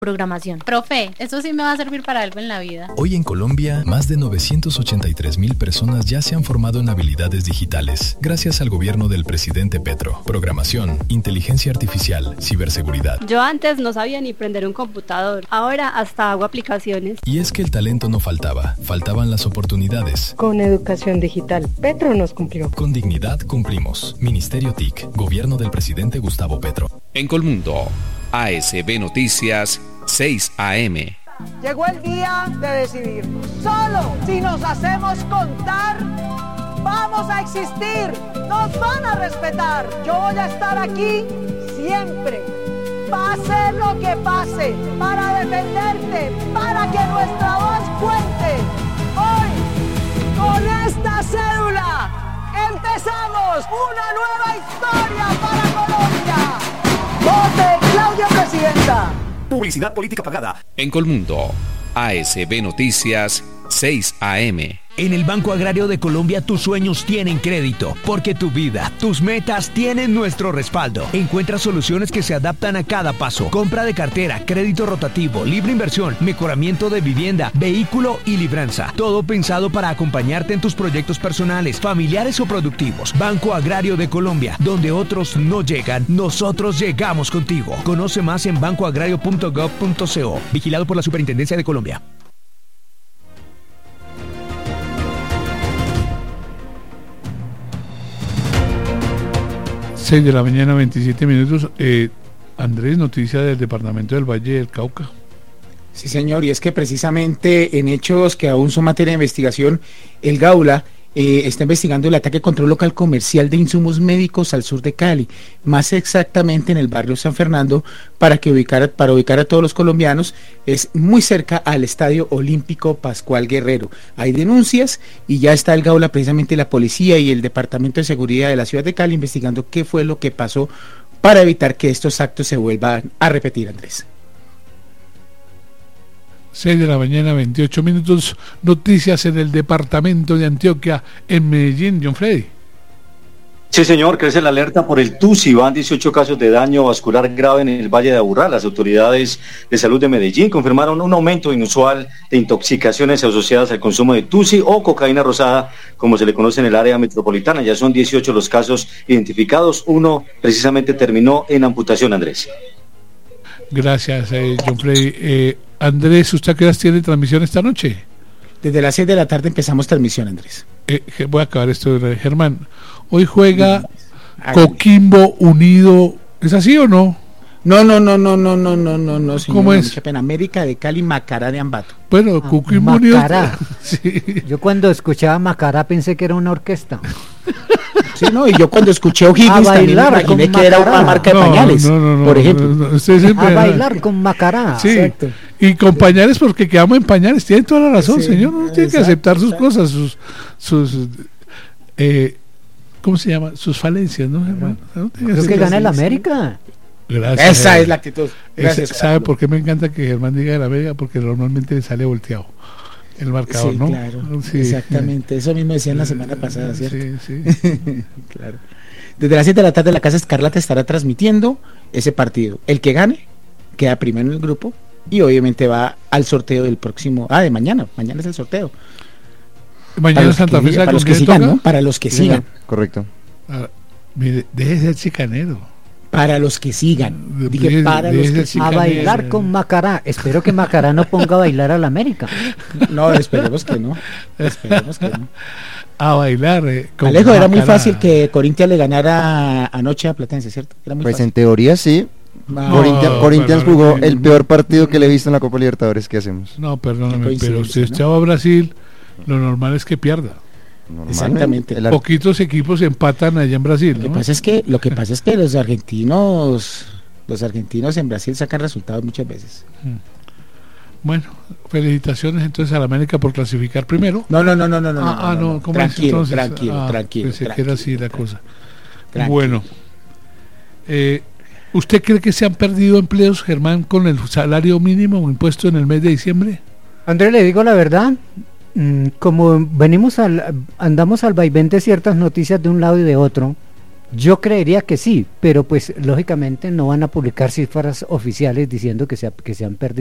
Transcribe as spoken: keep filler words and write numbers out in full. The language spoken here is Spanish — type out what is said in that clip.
programación. Profe, eso sí me va a servir para algo en la vida. Hoy en Colombia, más de novecientos ochenta y tres mil personas ya se han formado en habilidades digitales, gracias al gobierno del presidente Petro. Programación, inteligencia artificial, ciberseguridad. Yo antes no sabía ni prender un computador, ahora hasta hago aplicaciones. Y es que el talento no faltaba, faltaban las oportunidades. Con educación digital, Petro nos cumplió. Con dignidad cumplimos. Ministerio T I C, gobierno del presidente Gustavo Petro. En Colmundo, A S B Noticias, seis a eme. Llegó el día de decidirnos. Solo si nos hacemos contar, vamos a existir. Nos van a respetar. Yo voy a estar aquí siempre, pase lo que pase, para defenderte, para que nuestra voz cuente. Hoy, con esta cédula, empezamos una nueva historia para Colombia. ¡Vote Claudia Presidenta! Publicidad política pagada. En Colmundo, A S B Noticias, seis a eme. En el Banco Agrario de Colombia tus sueños tienen crédito, porque tu vida, tus metas tienen nuestro respaldo. Encuentra soluciones que se adaptan a cada paso. Compra de cartera, crédito rotativo, libre inversión, mejoramiento de vivienda, vehículo y libranza. Todo pensado para acompañarte en tus proyectos personales, familiares o productivos. Banco Agrario de Colombia, donde otros no llegan, nosotros llegamos contigo. Conoce más en banco agrario punto gov punto co. Vigilado por la Superintendencia de Colombia. seis de la mañana, veintisiete minutos. Eh, Andrés, noticia del departamento del Valle del Cauca. Sí, señor, y es que precisamente en hechos que aún son materia de investigación, el Gaula eh, está investigando el ataque contra un local comercial de insumos médicos al sur de Cali, más exactamente en el barrio San Fernando, para que ubicar, para ubicar a todos los colombianos. Es muy cerca al Estadio Olímpico Pascual Guerrero. Hay denuncias y ya está el Gaula, precisamente la policía y el Departamento de Seguridad de la ciudad de Cali, investigando qué fue lo que pasó para evitar que estos actos se vuelvan a repetir, Andrés. seis de la mañana, veintiocho minutos. Noticias en el departamento de Antioquia, en Medellín. John Freddy. Sí, señor, crece la alerta por el TUSI. Van dieciocho casos de daño vascular grave en el Valle de Aburrá. Las autoridades de salud de Medellín confirmaron un aumento inusual de intoxicaciones asociadas al consumo de TUSI o cocaína rosada, como se le conoce en el área metropolitana. Ya son dieciocho los casos identificados. Uno precisamente terminó en amputación, Andrés. Gracias, eh, John Freddy. Eh, Andrés, ¿usted a qué horas tiene transmisión esta noche? Desde las seis de la tarde empezamos transmisión, Andrés. Eh, voy a acabar esto, Germán. Hoy juega Coquimbo Unido. ¿Es así o no? No, no, no, no, no, no, no, no, no, señor. ¿Cómo es? Mucha pena. América de Cali, Macará de Ambato. Bueno, ah, Coquimbo Macará. Unido. Sí. Yo cuando escuchaba Macará pensé que era una orquesta. Sí, no, y yo cuando escuché O'Higgins también me imaginé que era una marca de no, pañales, no, no, no, por ejemplo. No, no, siempre, a bailar con Macará. Sí, exacto. Y con pañales porque quedamos en pañales. Tiene toda la razón, sí, señor. Uno tiene exacto, que aceptar sus exacto. cosas, sus... sus eh, ¿cómo se llama? Sus falencias, ¿no, hermano? No Creo que gana el América. Gracias. Esa es la actitud. Gracias. Esa, ¿sabe por qué me encanta que Germán diga el América? Porque normalmente le sale volteado el marcador, sí, ¿no? Claro, sí, exactamente. Eso mismo decían la semana pasada, ¿cierto? Sí, sí. Claro. Desde las siete de la tarde la Casa Escarlata estará transmitiendo ese partido. El que gane queda primero en el grupo y obviamente va al sorteo del próximo, ah, de mañana. Mañana es el sorteo. Mañana Santa Fe, para los que sigan, ¿no? Para los que sí, sigan. Correcto. Ah, mire, deje de ser chicanero. Para los que sigan. Dije, De, para de, los de que sigan. A bailar con Macará. Espero que Macará no ponga a bailar al América. No, esperemos que no. Esperemos que no. A bailar. Eh, con Alejo, Macará. era muy fácil que Corinthians le ganara anoche a Platense, ¿cierto? Era muy pues fácil. en teoría sí. No, Corinthians, Corinthians pero, jugó pero, el peor partido que le he visto en la Copa Libertadores. ¿Qué hacemos? No, perdóname, pero si ¿no? usted va a Brasil, lo normal es que pierda. Normal, exactamente. el ar- Poquitos equipos empatan allá en Brasil, Lo ¿no? que pasa es que, lo que pasa es que los argentinos, los argentinos en Brasil sacan resultados muchas veces. Bueno, felicitaciones entonces a la América por clasificar primero. No, no, no, no, no, no. Ah, no, no, no, ¿cómo tranquilo, es entonces? tranquilo, Ah, tranquilo. Pensé tranquilo, que era así la cosa. tranquilo. Bueno, eh, ¿usted cree que se han perdido empleos, Germán, con el salario mínimo impuesto en el mes de diciembre? Andrés, le digo la verdad, como venimos al, andamos al vaivén de ciertas noticias de un lado y de otro, Yo creería que sí, pero pues lógicamente no van a publicar cifras oficiales diciendo que se, ha- que se han perdido